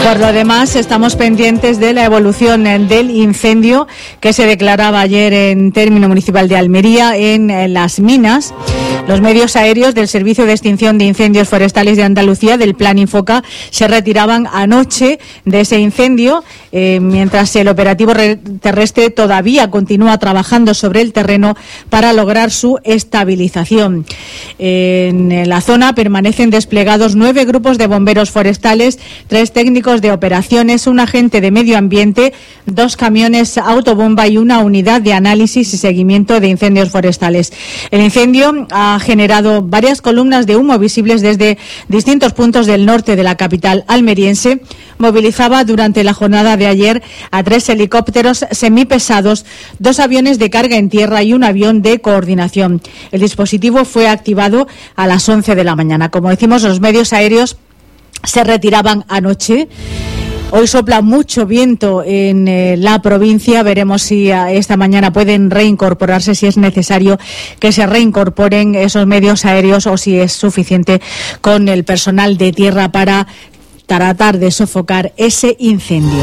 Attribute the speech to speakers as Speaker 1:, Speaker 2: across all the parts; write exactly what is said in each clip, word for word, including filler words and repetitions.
Speaker 1: Por lo demás, estamos pendientes de la evolución del incendio que se declaraba ayer en término municipal de Almería, en las minas. Los medios aéreos del Servicio de Extinción de Incendios Forestales de Andalucía, del Plan Infoca, se retiraban anoche de ese incendio, eh, mientras el operativo terrestre todavía continúa trabajando sobre el terreno para lograr su estabilización. En la zona permanecen desplegados nueve grupos de bomberos forestales, tres técnicos de operaciones, un agente de medio ambiente, dos camiones autobomba y una unidad de análisis y seguimiento de incendios forestales. El incendio ha generado varias columnas de humo visibles desde distintos puntos del norte de la capital almeriense. Movilizaba durante la jornada de ayer a tres helicópteros semipesados, dos aviones de carga en tierra y un avión de coordinación. El dispositivo fue activado a las once de la mañana. Como decimos, los medios aéreos se retiraban anoche. Hoy sopla mucho viento en eh, la provincia. Veremos si a esta mañana pueden reincorporarse, si es necesario que se reincorporen esos medios aéreos o si es suficiente con el personal de tierra para tratar de sofocar ese incendio.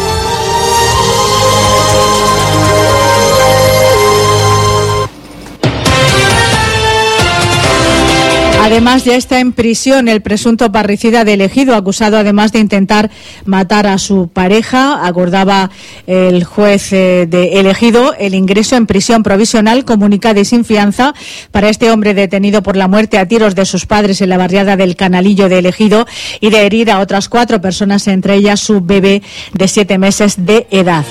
Speaker 1: Además, ya está en prisión el presunto parricida de Ejido, acusado además de intentar matar a su pareja. Acordaba el juez eh, de Ejido el ingreso en prisión provisional comunicada y sin fianza para este hombre detenido por la muerte a tiros de sus padres en la barriada del Canalillo de Ejido y de herir a otras cuatro personas, entre ellas su bebé de siete meses de edad.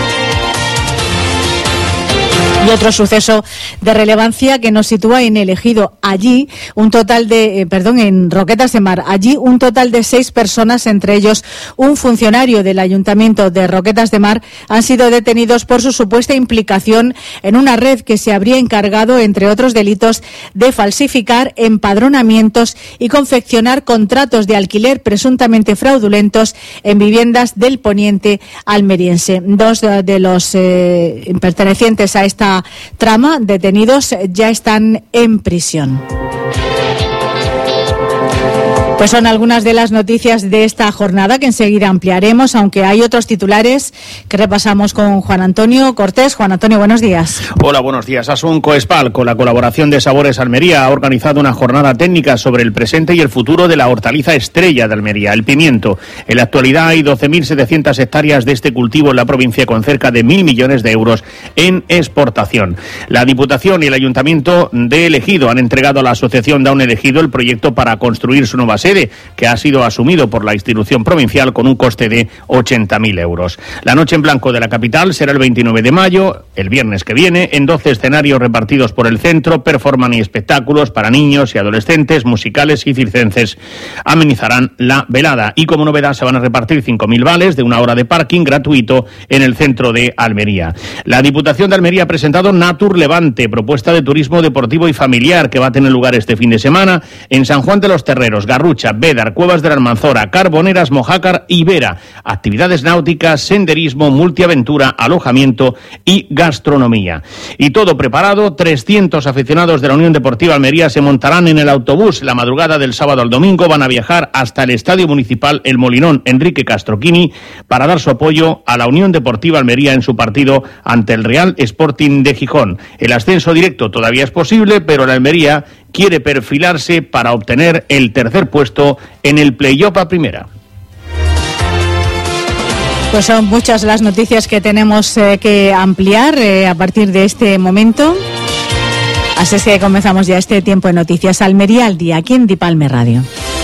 Speaker 1: Y otro suceso de relevancia que nos sitúa en el Ejido. Allí un total de, eh, perdón, en Roquetas de Mar, allí un total de seis personas, entre ellos un funcionario del Ayuntamiento de Roquetas de Mar, han sido detenidos por su supuesta implicación en una red que se habría encargado, entre otros delitos, de falsificar empadronamientos y confeccionar contratos de alquiler presuntamente fraudulentos en viviendas del poniente almeriense. Dos de los eh, pertenecientes a esta trama, detenidos, ya están en prisión. Pues son algunas de las noticias de esta jornada que enseguida ampliaremos, aunque hay otros titulares que repasamos con Juan Antonio Cortés. Juan Antonio, buenos días.
Speaker 2: Hola, buenos días. Asun Coespal, con la colaboración de Sabores Almería, ha organizado una jornada técnica sobre el presente y el futuro de la hortaliza estrella de Almería, el pimiento. En la actualidad hay doce mil setecientas hectáreas de este cultivo en la provincia, con cerca de mil millones de euros en exportación. La Diputación y el Ayuntamiento de Ejido han entregado a la Asociación Daun Ejido el proyecto para construir su nueva sede, que ha sido asumido por la institución provincial con un coste de ochenta mil euros. La noche en blanco de la capital será el veintinueve de mayo, el viernes que viene, en doce escenarios repartidos por el centro, performance y espectáculos para niños y adolescentes, musicales y circenses amenizarán la velada. Y como novedad se van a repartir cinco mil vales de una hora de parking gratuito en el centro de Almería. La Diputación de Almería ha presentado Natur Levante, propuesta de turismo deportivo y familiar que va a tener lugar este fin de semana en San Juan de los Terreros, Garrucha, Bédar, Cuevas de la Almanzora, Carboneras, Mojácar y Vera. Actividades náuticas, senderismo, multiaventura, alojamiento y gastronomía. Y todo preparado, trescientos aficionados de la Unión Deportiva Almería se montarán en el autobús. La madrugada del sábado al domingo van a viajar hasta el Estadio Municipal El Molinón Enrique Castroquini para dar su apoyo a la Unión Deportiva Almería en su partido ante el Real Sporting de Gijón. El ascenso directo todavía es posible, pero la Almería quiere perfilarse para obtener el tercer puesto en el play-off a primera.
Speaker 1: Pues son muchas las noticias que tenemos eh, que ampliar eh, a partir de este momento. Así es que comenzamos ya este tiempo de noticias. Almería al día, aquí en Dipalme Radio.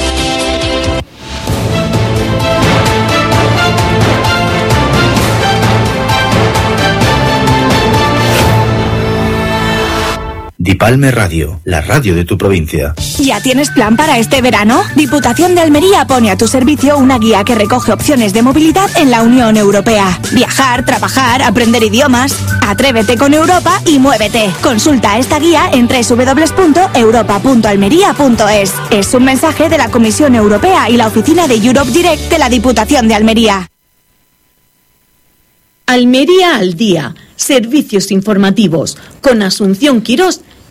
Speaker 3: Dipalme Radio, la radio de tu provincia.
Speaker 4: ¿Ya tienes plan para este verano? Diputación de Almería pone a tu servicio una guía que recoge opciones de movilidad en la Unión Europea. Viajar, trabajar, aprender idiomas. Atrévete con Europa y muévete. Consulta esta guía en doble u doble u doble u punto europa punto almería punto es. Es un mensaje de la Comisión Europea y la oficina de Europe Direct de la Diputación de Almería.
Speaker 5: Almería al día. Servicios informativos con Asunción Quirós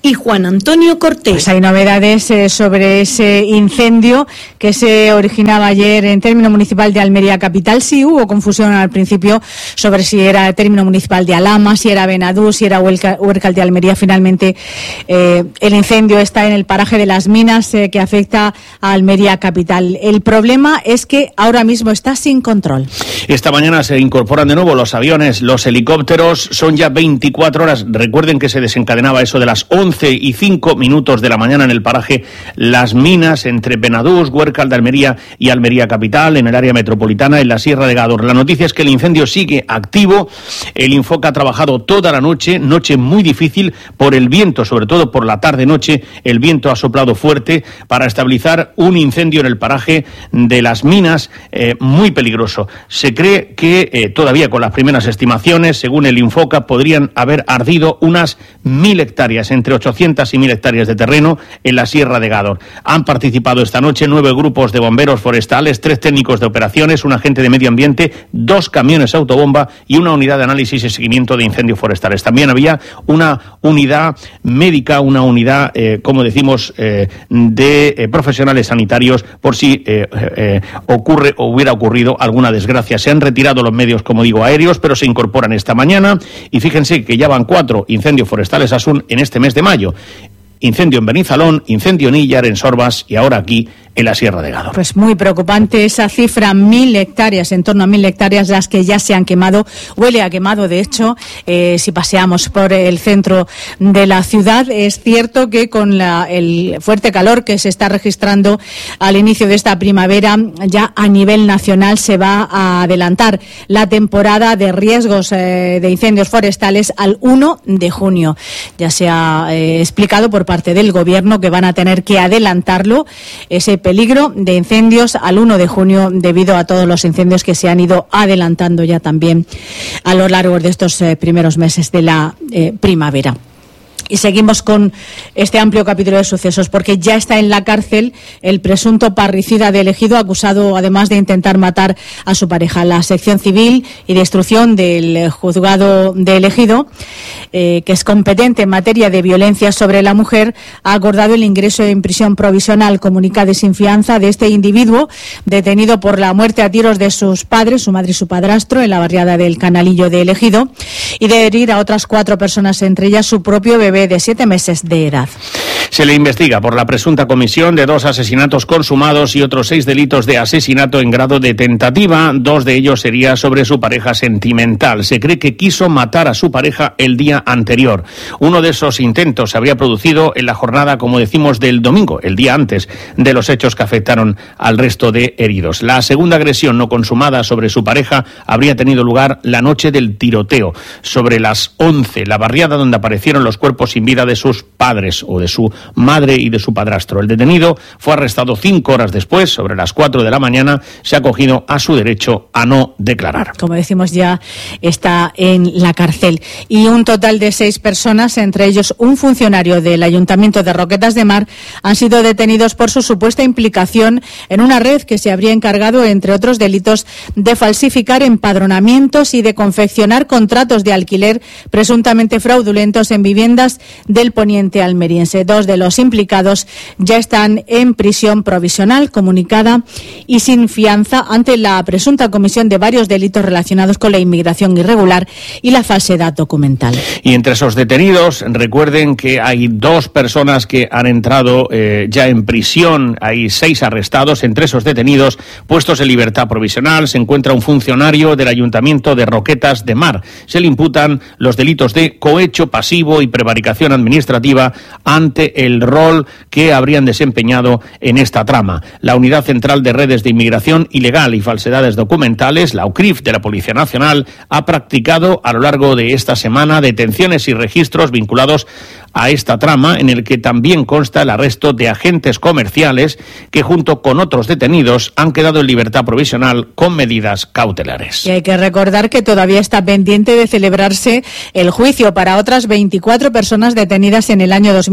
Speaker 5: y Juan Antonio Cortés.
Speaker 1: Pues hay novedades eh, sobre ese incendio que se originaba ayer en término municipal de Almería capital. Sí hubo confusión al principio sobre si era término municipal de Alhama, si era Benadú, si era Huércal de Almería. Finalmente eh, el incendio está en el paraje de las Minas eh, que afecta a Almería capital. El problema es que ahora mismo está sin control.
Speaker 2: Esta mañana se incorporan de nuevo los aviones, los helicópteros. Son ya veinticuatro horas. Recuerden que se desencadenaba eso de las once y cinco minutos de la mañana en el paraje Las Minas, entre Benadús, Huércal de Almería y Almería capital, en el área metropolitana, en la Sierra de Gádor. La noticia es que el incendio sigue activo. El Infoca ha trabajado toda la noche, noche muy difícil por el viento, sobre todo por la tarde-noche. El viento ha soplado fuerte para estabilizar un incendio en el paraje de Las Minas, eh, muy peligroso. Se cree que eh, todavía con las primeras estimaciones, según el Infoca, podrían haber ardido unas mil hectáreas, entre ochocientas y mil hectáreas de terreno en la Sierra de Gádor. Han participado esta noche nueve grupos de bomberos forestales, tres técnicos de operaciones, un agente de medio ambiente, dos camiones autobomba y una unidad de análisis y seguimiento de incendios forestales. También había una unidad médica, una unidad, eh, como decimos, eh, de eh, profesionales sanitarios por si eh, eh, ocurre o hubiera ocurrido alguna desgracia. Se han retirado los medios, como digo, aéreos, pero se incorporan esta mañana y fíjense que ya van cuatro incendios forestales Asun en este mes de mayo. Incendio en Benizalón, incendio en Illar, en Sorbas y ahora aquí en la Sierra de Gádor.
Speaker 1: Pues muy preocupante esa cifra, mil hectáreas, en torno a mil hectáreas las que ya se han quemado. Huele a quemado, de hecho, eh, si paseamos por el centro de la ciudad. Es cierto que con la, el fuerte calor que se está registrando al inicio de esta primavera, ya a nivel nacional se va a adelantar la temporada de riesgos eh, de incendios forestales al uno de junio. Ya se ha eh, explicado por parte del Gobierno que van a tener que adelantarlo, ese peligro de incendios, al uno de junio, debido a todos los incendios que se han ido adelantando ya también a lo largo de estos eh, primeros meses de la eh, primavera. Y seguimos con este amplio capítulo de sucesos, porque ya está en la cárcel el presunto parricida de Ejido, acusado además de intentar matar a su pareja. La sección civil y de instrucción del juzgado de Ejido, eh, que es competente en materia de violencia sobre la mujer, ha acordado el ingreso en prisión provisional comunicada y sin fianza de este individuo, detenido por la muerte a tiros de sus padres, su madre y su padrastro, en la barriada del Canalillo de Ejido, y de herir a otras cuatro personas, entre ellas su propio bebé de siete meses de edad.
Speaker 2: Se le investiga por la presunta comisión de dos asesinatos consumados y otros seis delitos de asesinato en grado de tentativa. Dos de ellos sería sobre su pareja sentimental. Se cree que quiso matar a su pareja el día anterior. Uno de esos intentos se habría producido en la jornada, como decimos, del domingo, el día antes de los hechos que afectaron al resto de heridos. La segunda agresión no consumada sobre su pareja habría tenido lugar la noche del tiroteo, sobre las once, la barriada donde aparecieron los cuerpos sin vida de sus padres o de su madre y de su padrastro. El detenido fue arrestado cinco horas después, sobre las cuatro de la mañana. Se ha acogido a su derecho a no declarar.
Speaker 1: Como decimos, ya está en la cárcel. Y un total de seis personas, entre ellos un funcionario del Ayuntamiento de Roquetas de Mar, han sido detenidos por su supuesta implicación en una red que se habría encargado, entre otros delitos, de falsificar empadronamientos y de confeccionar contratos de alquiler presuntamente fraudulentos en viviendas del poniente almeriense. Dos de los implicados ya están en prisión provisional comunicada y sin fianza ante la presunta comisión de varios delitos relacionados con la inmigración irregular y la falsedad documental.
Speaker 2: Y entre esos detenidos, recuerden que hay dos personas que han entrado eh, ya en prisión. Hay seis arrestados. Entre esos detenidos puestos en libertad provisional se encuentra un funcionario del Ayuntamiento de Roquetas de Mar. Se le imputan los delitos de cohecho pasivo y prevaricación administrativa ante el rol que habrían desempeñado en esta trama. La Unidad Central de Redes de Inmigración Ilegal y Falsedades Documentales, la U C R I F de la Policía Nacional, ha practicado a lo largo de esta semana detenciones y registros vinculados a esta trama, en el que también consta el arresto de agentes comerciales que, junto con otros detenidos, han quedado en libertad provisional con medidas cautelares.
Speaker 1: Y hay que recordar que todavía está pendiente de celebrarse el juicio para otras veinticuatro personas detenidas en el año dos mil diecisiete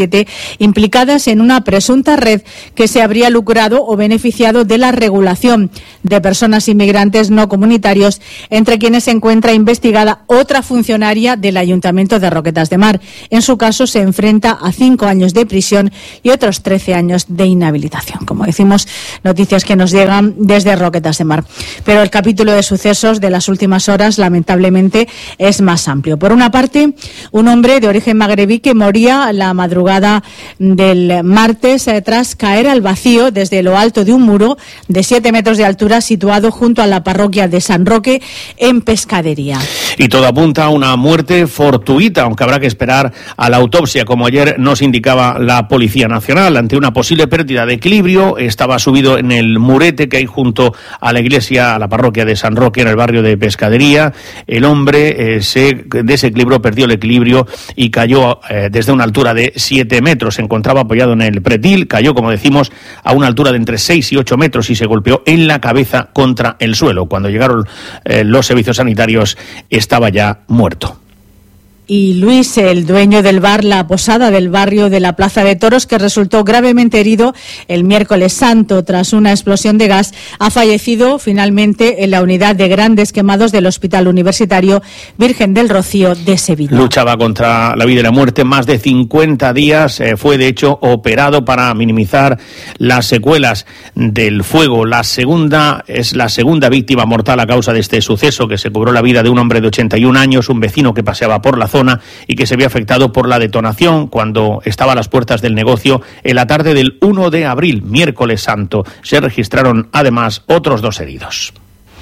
Speaker 1: siete implicadas en una presunta red que se habría lucrado o beneficiado de la regulación de personas inmigrantes no comunitarios, entre quienes se encuentra investigada otra funcionaria del Ayuntamiento de Roquetas de Mar. En su caso se enfrenta a cinco años de prisión y otros trece años de inhabilitación. Como decimos, noticias que nos llegan desde Roquetas de Mar. Pero el capítulo de sucesos de las últimas horas, lamentablemente, es más amplio. Por una parte, un hombre de origen magrebí que moría la madrugada del martes eh, tras caer al vacío desde lo alto de un muro de siete metros de altura situado junto a la parroquia de San Roque en Pescadería.
Speaker 2: Y todo apunta a una muerte fortuita, aunque habrá que esperar a la autopsia, como ayer nos indicaba la Policía Nacional. Ante una posible pérdida de equilibrio, estaba subido en el murete que hay junto a la iglesia, a la parroquia de San Roque, en el barrio de Pescadería. El hombre eh, se desequilibró, perdió el equilibrio y cayó eh, desde una altura de siete metros. Se encontraba apoyado en el pretil, cayó, como decimos, a una altura de entre seis y ocho metros y se golpeó en la cabeza contra el suelo. Cuando llegaron eh, los servicios sanitarios, estaba ya muerto.
Speaker 1: Y Luis, el dueño del bar La Posada del barrio de la Plaza de Toros, que resultó gravemente herido el miércoles santo tras una explosión de gas, ha fallecido finalmente en la unidad de grandes quemados del Hospital Universitario Virgen del Rocío de Sevilla.
Speaker 2: Luchaba contra la vida y la muerte más de cincuenta días. Eh, fue, de hecho, operado para minimizar las secuelas del fuego. La segunda es la segunda víctima mortal a causa de este suceso, que se cobró la vida de un hombre de ochenta y un años, un vecino que paseaba por la zona y que se vio afectado por la detonación cuando estaba a las puertas del negocio en la tarde del uno de abril, miércoles santo. Se registraron además otros dos heridos.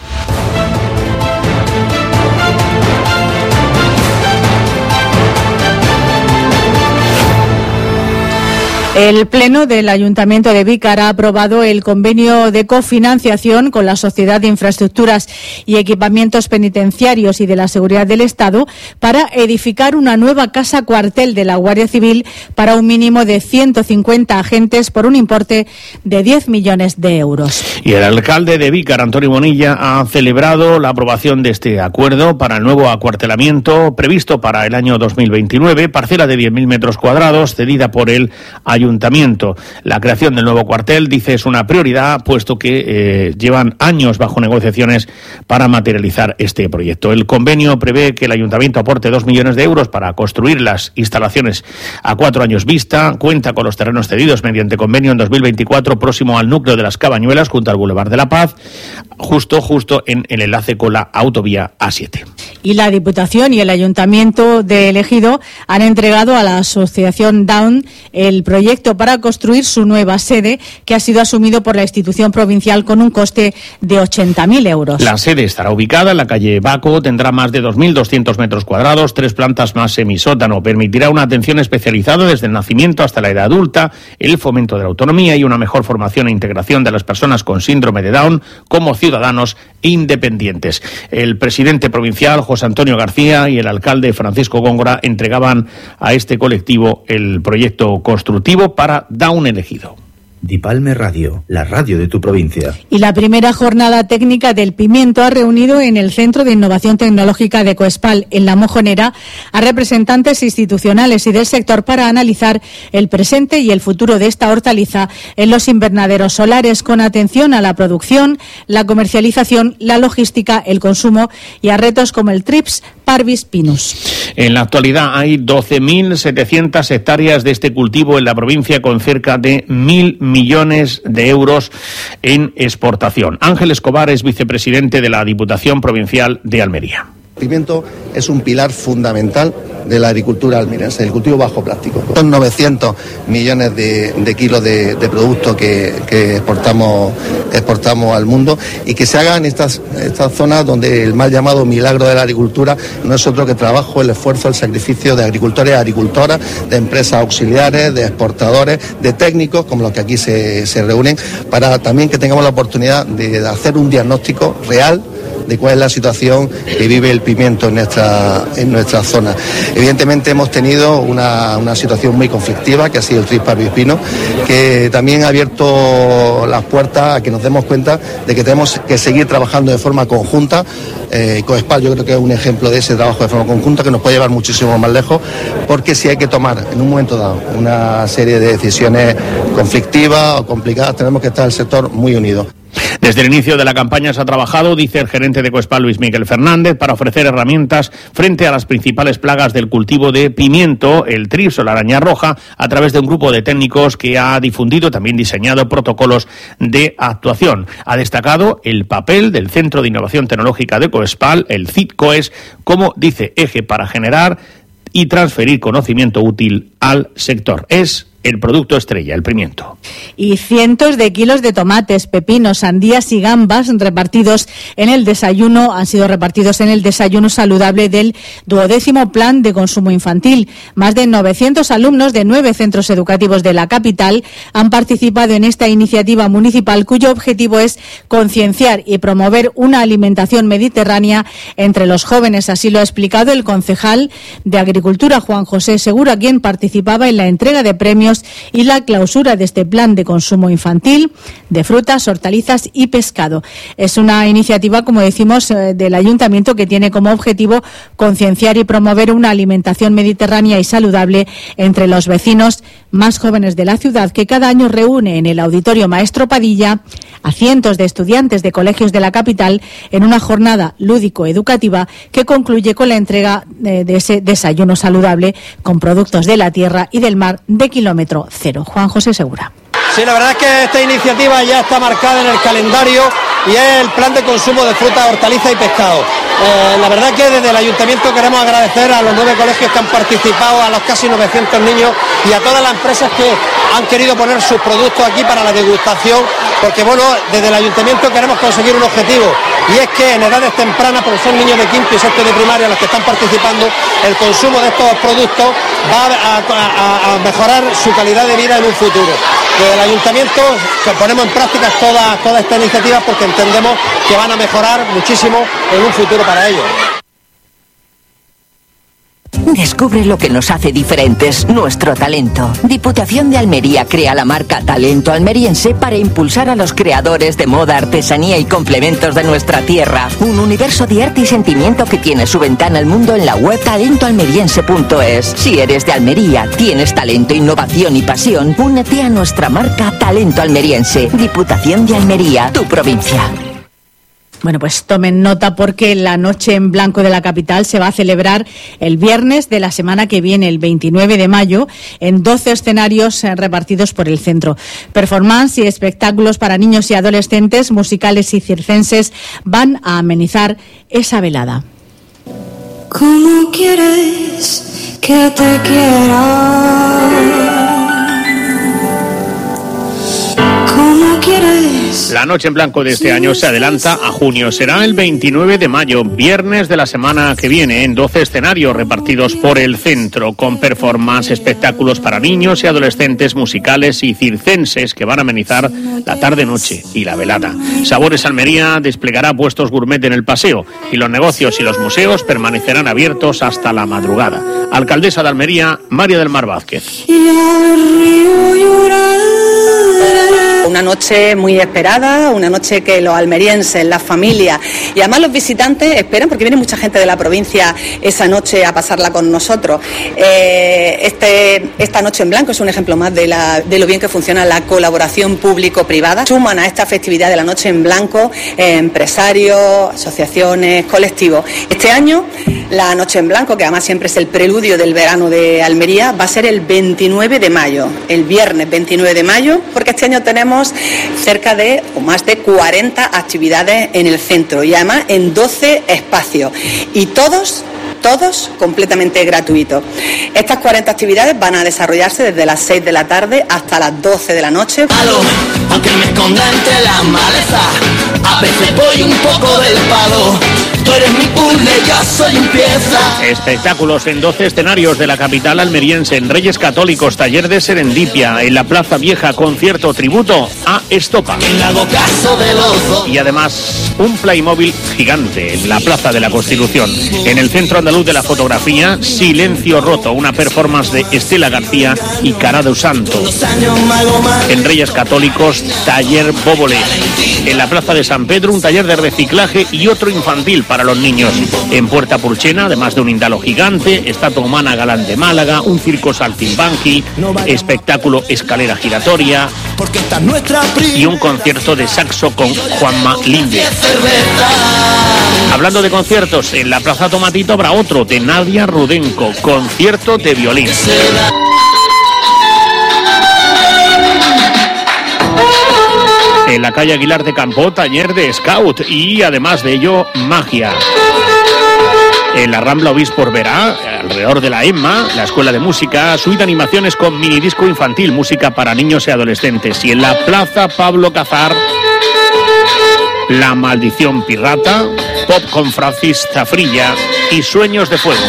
Speaker 1: El Pleno del Ayuntamiento de Vícar ha aprobado el convenio de cofinanciación con la Sociedad de Infraestructuras y Equipamientos Penitenciarios y de la Seguridad del Estado para edificar una nueva casa cuartel de la Guardia Civil para un mínimo de ciento cincuenta agentes por un importe de diez millones de euros.
Speaker 2: Y el alcalde de Vícar, Antonio Bonilla, ha celebrado la aprobación de este acuerdo para el nuevo acuartelamiento previsto para el año dos mil veintinueve, parcela de diez mil metros cuadrados cedida por el Ayuntamiento. Ayuntamiento. La creación del nuevo cuartel, dice, es una prioridad, puesto que eh, llevan años bajo negociaciones para materializar este proyecto. El convenio prevé que el Ayuntamiento aporte dos millones de euros para construir las instalaciones a cuatro años vista. Cuenta con los terrenos cedidos mediante convenio en dos mil veinticuatro, próximo al núcleo de las Cabañuelas, junto al Boulevard de la Paz, justo, justo en el enlace con la autovía A siete.
Speaker 1: Y la Diputación y el Ayuntamiento de El Ejido han entregado a la Asociación Down el proyecto para construir su nueva sede, que ha sido asumido por la institución provincial con un coste de ochenta mil euros.
Speaker 2: La sede estará ubicada en la calle Baco, tendrá más de dos mil doscientos metros cuadrados, tres plantas más semisótano, permitirá una atención especializada desde el nacimiento hasta la edad adulta, el fomento de la autonomía y una mejor formación e integración de las personas con síndrome de Down como ciudadanos independientes. El presidente provincial, José Antonio García, y el alcalde, Francisco Góngora, entregaban a este colectivo el proyecto constructivo para Down El Ejido.
Speaker 3: Dipalme Radio, la radio de tu provincia.
Speaker 1: Y la primera jornada técnica del pimiento ha reunido en el Centro de Innovación Tecnológica de Coespal, en La Mojonera, a representantes institucionales y del sector para analizar el presente y el futuro de esta hortaliza en los invernaderos solares, con atención a la producción, la comercialización, la logística, el consumo y a retos como el Trips Parvis Pinus.
Speaker 2: En la actualidad hay doce mil setecientas hectáreas de este cultivo en la provincia, con cerca de mil millones de euros en exportación. Ángel Escobar es vicepresidente de la Diputación Provincial de Almería.
Speaker 5: El pimiento es un pilar fundamental de la agricultura almeriense, el cultivo bajo plástico. Son novecientos millones de, de kilos de, de producto que, que exportamos, exportamos al mundo, y que se haga en estas, estas zonas donde el mal llamado milagro de la agricultura no es otro que trabajo, el esfuerzo, el sacrificio de agricultores y agricultoras, de empresas auxiliares, de exportadores, de técnicos, como los que aquí se, se reúnen, para también que tengamos la oportunidad de hacer un diagnóstico real de cuál es la situación que vive el pimiento en nuestra, en nuestra zona. Evidentemente hemos tenido una, una situación muy conflictiva, que ha sido el tris parvoespino, que también ha abierto las puertas a que nos demos cuenta de que tenemos que seguir trabajando de forma conjunta. Eh, Coespal yo creo que es un ejemplo de ese trabajo de forma conjunta que nos puede llevar muchísimo más lejos, porque si hay que tomar en un momento dado una serie de decisiones conflictivas o complicadas, tenemos que estar el sector muy unido.
Speaker 2: Desde el inicio de la campaña se ha trabajado, dice el gerente de Coespal, Luis Miguel Fernández, para ofrecer herramientas frente a las principales plagas del cultivo de pimiento, el tris o la araña roja, a través de un grupo de técnicos que ha difundido, también diseñado protocolos de actuación. Ha destacado el papel del Centro de Innovación Tecnológica de Coespal, el CITCOES, como, dice, eje para generar y transferir conocimiento útil al sector. Es el producto estrella, el pimiento.
Speaker 1: Y cientos de kilos de tomates, pepinos, sandías y gambas repartidos en el desayuno, han sido repartidos en el desayuno saludable del duodécimo Plan de Consumo Infantil. Más de novecientos alumnos de nueve centros educativos de la capital han participado en esta iniciativa municipal, cuyo objetivo es concienciar y promover una alimentación mediterránea entre los jóvenes. Así lo ha explicado el concejal de Agricultura, Juan José Segura, quien participaba en la entrega de premios y la clausura de este plan de consumo infantil de frutas, hortalizas y pescado. Es una iniciativa, como decimos, del Ayuntamiento que tiene como objetivo concienciar y promover una alimentación mediterránea y saludable entre los vecinos más jóvenes de la ciudad, que cada año reúne en el Auditorio Maestro Padilla a cientos de estudiantes de colegios de la capital en una jornada lúdico-educativa que concluye con la entrega de, de ese desayuno saludable con productos de la tierra y del mar de kilómetro cero. Juan José Segura.
Speaker 6: Sí, la verdad es que esta iniciativa ya está marcada en el calendario y es el plan de consumo de fruta, hortaliza y pescado. Eh, la verdad es que desde el Ayuntamiento queremos agradecer a los nueve colegios que han participado, a los casi novecientos niños y a todas las empresas que han querido poner sus productos aquí para la degustación, porque bueno, desde el Ayuntamiento queremos conseguir un objetivo, y es que en edades tempranas, porque son niños de quinto y sexto de primaria los que están participando, el consumo de estos productos va a, a, a mejorar su calidad de vida en un futuro. Desde el Ayuntamiento ponemos en práctica todas toda esta iniciativa porque entendemos que van a mejorar muchísimo en un futuro para ellos.
Speaker 7: Descubre lo que nos hace diferentes, nuestro talento. Diputación de Almería crea la marca Talento Almeriense para impulsar a los creadores de moda, artesanía y complementos de nuestra tierra. Un universo de arte y sentimiento que tiene su ventana al mundo en la web talento almeriense punto es. Si eres de Almería, tienes talento, innovación y pasión, únete a nuestra marca Talento Almeriense. Diputación de Almería, tu provincia.
Speaker 1: Bueno, pues tomen nota porque la Noche en Blanco de la capital se va a celebrar el viernes de la semana que viene, el veintinueve de mayo, en doce escenarios repartidos por el centro. Performance y espectáculos para niños y adolescentes, musicales y circenses van a amenizar esa velada.
Speaker 8: ¿Cómo quieres que te quiera? ¿Cómo quieres?
Speaker 2: La Noche en Blanco de este año se adelanta a junio. Será el veintinueve de mayo, viernes de la semana que viene, en doce escenarios repartidos por el centro, con performance, espectáculos para niños y adolescentes, musicales y circenses que van a amenizar la tarde-noche y la velada. Sabores Almería desplegará puestos gourmet en el paseo y los negocios y los museos permanecerán abiertos hasta la madrugada. Alcaldesa de Almería, María del Mar Vázquez.
Speaker 9: Una noche muy esperada, una noche que los almerienses, las familias y además los visitantes esperan, porque viene mucha gente de la provincia esa noche a pasarla con nosotros. Eh, este, esta Noche en Blanco es un ejemplo más de, la, de lo bien que funciona la colaboración público-privada. Suman a esta festividad de la Noche en Blanco eh, empresarios, asociaciones, colectivos. Este año la Noche en Blanco, que además siempre es el preludio del verano de Almería, va a ser el veintinueve de mayo, el viernes veintinueve de mayo, porque este año tenemos cerca de o más de cuarenta actividades en el centro y además en doce espacios y todos todos completamente gratuitos. Estas cuarenta actividades van a desarrollarse desde las seis de la tarde hasta las doce de la noche.
Speaker 10: Palo, aunque me esconda entre las malezas, a veces voy un poco del palo. Tú eres mi puro puzzle, yo soy un pieza.
Speaker 2: Espectáculos en doce escenarios de la capital almeriense, en Reyes Católicos, taller de Serendipia, en la Plaza Vieja, concierto tributo a Estopa. Y además un Playmobil gigante en la Plaza de la Constitución. En el Centro Andaluz de la Fotografía, Silencio Roto, una performance de Estela García y Carado Santo. En Reyes Católicos, taller Bóbole. En la Plaza de San Pedro, un taller de reciclaje y otro infantil para los niños. En Puerta Purchena, además de un indalo gigante, estatua humana Galán de Málaga, un circo saltimbanqui, espectáculo escalera giratoria y un concierto de saxo con Juanma Linde. Hablando de conciertos, en la Plaza Tomatito habrá otro de Nadia Rudenko, concierto de violín. En la calle Aguilar de Campo, taller de Scout y además de ello, magia. En la Rambla Obispo Orbera, alrededor de la Emma, la Escuela de Música, suite de animaciones con minidisco infantil, música para niños y adolescentes. Y en la Plaza Pablo Cazar, La Maldición Pirata, pop con Francis Zafrilla y Sueños de Fuego.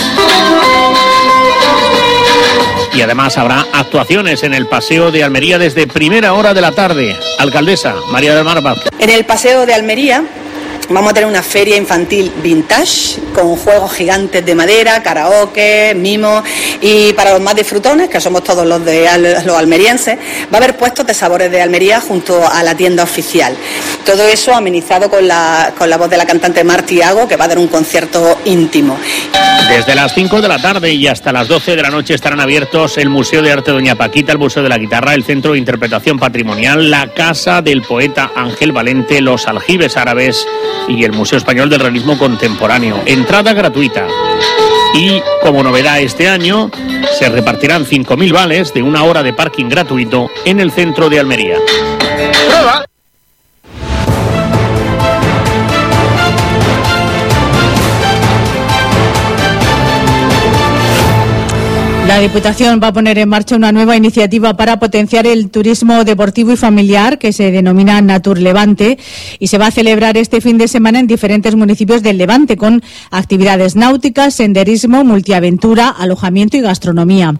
Speaker 2: Y además habrá actuaciones en el Paseo de Almería desde primera hora de la tarde. Alcaldesa María del Mar Vázquez.
Speaker 9: En el Paseo de Almería vamos a tener una feria infantil vintage con juegos gigantes de madera, karaoke, mimos, y para los más disfrutones, que somos todos los de los almerienses, va a haber puestos de sabores de Almería junto a la tienda oficial. Todo eso amenizado con la, con la voz de la cantante Marti Ago, que va a dar un concierto íntimo.
Speaker 2: Desde las cinco de la tarde y hasta las doce de la noche estarán abiertos el Museo de Arte Doña Paquita, el Museo de la Guitarra, el Centro de Interpretación Patrimonial, la Casa del Poeta Ángel Valente, los Aljibes Árabes y el Museo Español del Realismo Contemporáneo. Entrada gratuita. Y como novedad este año, se repartirán cinco mil vales de una hora de parking gratuito en el centro de Almería. ¡Prueba!
Speaker 1: La Diputación va a poner en marcha una nueva iniciativa para potenciar el turismo deportivo y familiar que se denomina Natur Levante y se va a celebrar este fin de semana en diferentes municipios del Levante con actividades náuticas, senderismo, multiaventura, alojamiento y gastronomía.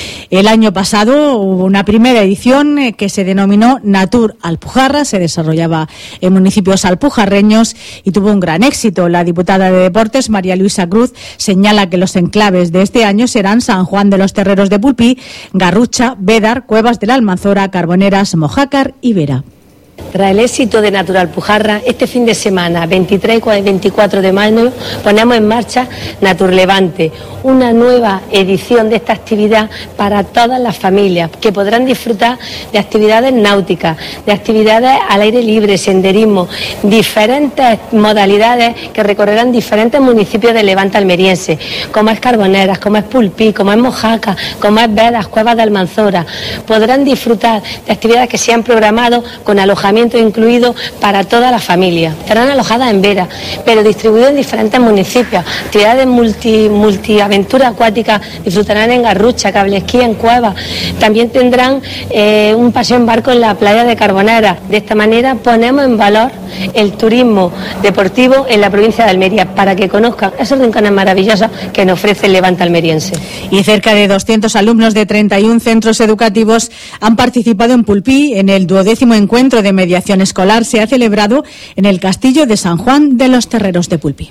Speaker 1: El año pasado hubo una primera edición que se denominó Natur Alpujarra, se desarrollaba en municipios alpujarreños y tuvo un gran éxito. La diputada de Deportes, María Luisa Cruz, señala que los enclaves de este año serán San Juan de los Terreros de Pulpí, Garrucha, Bédar, Cuevas de la Almanzora, Carboneras, Mojácar y Vera.
Speaker 11: Tras el éxito de Natur Alpujarra, este fin de semana, veintitrés y veinticuatro de mayo, ponemos en marcha Natur Levante, una nueva edición de esta actividad para todas las familias, que podrán disfrutar de actividades náuticas, de actividades al aire libre, senderismo, diferentes modalidades que recorrerán diferentes municipios del Levante almeriense, como es Carboneras, como es Pulpí, como es Mojácar, como es Vedas, Cuevas de Almanzora. Podrán disfrutar de actividades que se han programado con alojamiento incluido para toda la familia. Estarán alojadas en Vera, pero distribuidas en diferentes municipios. Actividades multi, multiaventura acuática disfrutarán en Garrucha, cable esquí en Cuevas. También tendrán eh, un paseo en barco en la playa de Carbonera. De esta manera ponemos en valor el turismo deportivo en la provincia de Almería para que conozcan esos rincones maravillosos que nos ofrece el Levante almeriense.
Speaker 1: Y cerca de doscientos alumnos de treinta y uno centros educativos han participado en Pulpí en el duodécimo encuentro de mediación escolar. Se ha celebrado en el Castillo de San Juan de los Terreros de Pulpí.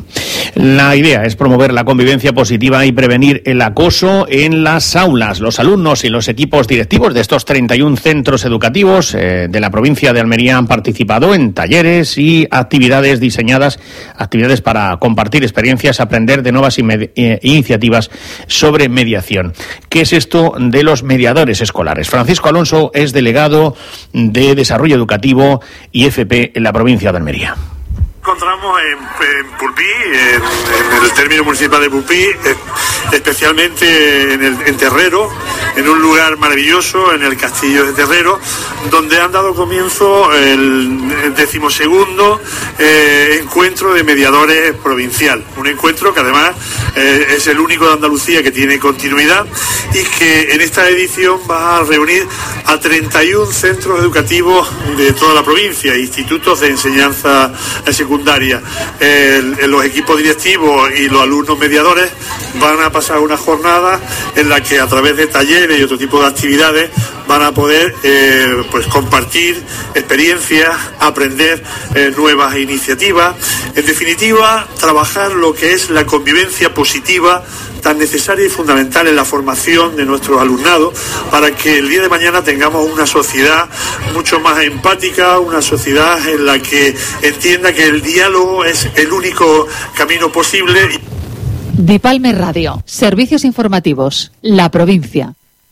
Speaker 2: La idea es promover la convivencia positiva y prevenir el acoso en las aulas. Los alumnos y los equipos directivos de estos treinta y uno centros educativos eh, de la provincia de Almería han participado en talleres y actividades diseñadas, actividades para compartir experiencias, aprender de nuevas eh, iniciativas sobre mediación. ¿Qué es esto de los mediadores escolares? Francisco Alonso es delegado de Desarrollo Educativo y F P en la provincia de Almería.
Speaker 12: Encontramos en, en Pulpí, en, en el término municipal de Pulpí, especialmente en el en Terrero, en un lugar maravilloso, en el Castillo de Terrero, donde han dado comienzo el, el decimosegundo eh, encuentro de mediadores provincial, un encuentro que además eh, es el único de Andalucía que tiene continuidad y que en esta edición va a reunir a treinta y uno centros educativos de toda la provincia, institutos de enseñanza secundaria. El, el, los equipos directivos y los alumnos mediadores van a pasar una jornada en la que a través de talleres y otro tipo de actividades van a poder eh, pues compartir experiencias, aprender eh, nuevas iniciativas, en definitiva trabajar lo que es la convivencia positiva tan necesaria y fundamental en la formación de nuestros alumnados para que el día de mañana tengamos una sociedad mucho más empática, una sociedad en la que entienda que el diálogo es el único camino posible.
Speaker 13: Dipalme Radio, servicios informativos, la provincia.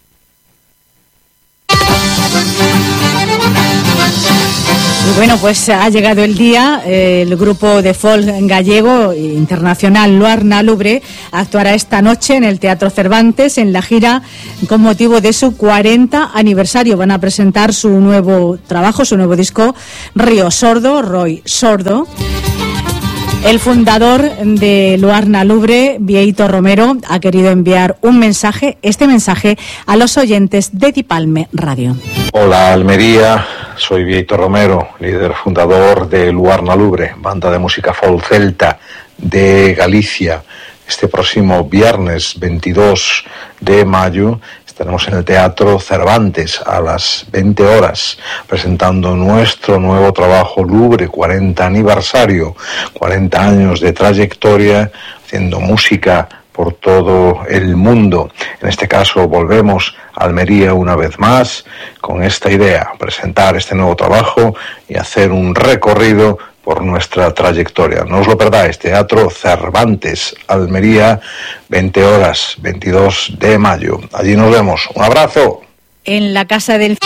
Speaker 1: Y bueno, pues ha llegado el día. Eh, el grupo de folk gallego internacional Luarna Lubre actuará esta noche en el Teatro Cervantes en la gira con motivo de su cuarenta aniversario. Van a presentar su nuevo trabajo, su nuevo disco, Río Sordo, Roy Sordo. El fundador de Luarna Lubre, Vieito Romero, ha querido enviar un mensaje, este mensaje, a los oyentes de Dipalme Radio.
Speaker 14: Hola Almería, soy Vieito Romero, líder fundador de Luarna Lubre, banda de música folk celta de Galicia. Este próximo viernes veintidós de mayo estaremos en el Teatro Cervantes a las veinte horas presentando nuestro nuevo trabajo Lubre, cuarenta aniversario, cuarenta años de trayectoria haciendo música por todo el mundo. En este caso volvemos a Almería una vez más con esta idea, presentar este nuevo trabajo y hacer un recorrido por nuestra trayectoria. No os lo perdáis, Teatro Cervantes, Almería, veinte horas, veintidós de mayo. Allí nos vemos. Un abrazo.
Speaker 1: En la Casa del...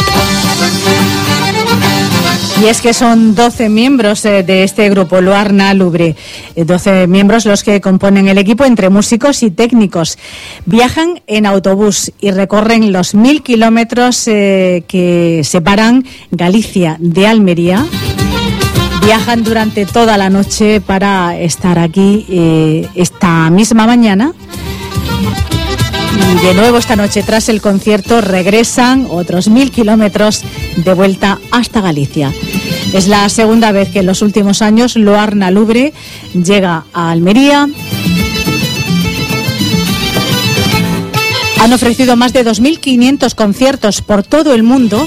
Speaker 1: Y es que son doce miembros eh, de este grupo, Luarna Lubre, eh, doce miembros los que componen el equipo, entre músicos y técnicos. Viajan en autobús y recorren los mil kilómetros eh, que separan Galicia de Almería. Viajan durante toda la noche para estar aquí eh, esta misma mañana. Y de nuevo esta noche, tras el concierto, regresan otros mil kilómetros de vuelta hasta Galicia. Es la segunda vez que en los últimos años Luarna Lubre llega a Almería. Han ofrecido más de dos mil quinientos conciertos por todo el mundo.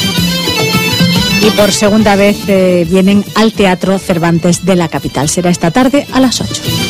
Speaker 1: Y por segunda vez eh, vienen al Teatro Cervantes de la capital. Será esta tarde a las ocho.